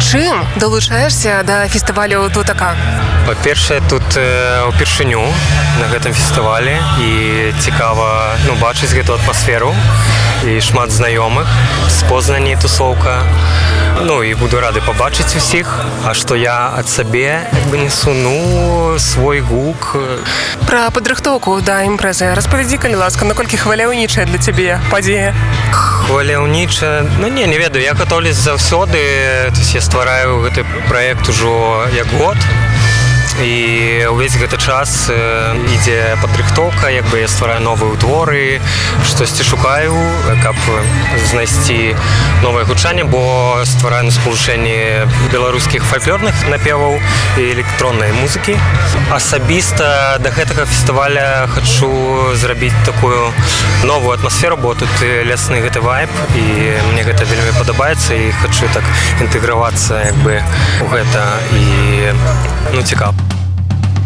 Чым далучаешься да фестывалю Тутака? Па-першае, тут упершыню на гэтым фестывалі і цікава бачыць гэту атмасферу і шмат знаёмых з Познані тусоўка. І буду рады пабачыць усіх. А што я ад сабе несу свой гук. Пра падрыхтоўку да імпрэзы распавядзі, калі ласка, наколькі хваляўнічая для цябе падзея? Хваляўнічая? Не ведаю, я гатоўлюсь заўсёды. Я ствараю гэты праект ужо як год. І ўвесь гэты час ідзе падрыхтоўка, я ствараю новыя творы, штосьці шукаю, каб знайсці новае гучанне, бо ствараю на спалучэнні беларускіх фальклорных напеваў і электроннай музыкі. Асабіста да гэтага фестываля хачу зрабіць такую новую атмасферу, бо тут лясны гэты вайб, і мне гэта вельмі падабаецца, і хачу так інтэгравацца у гэта, і цікава.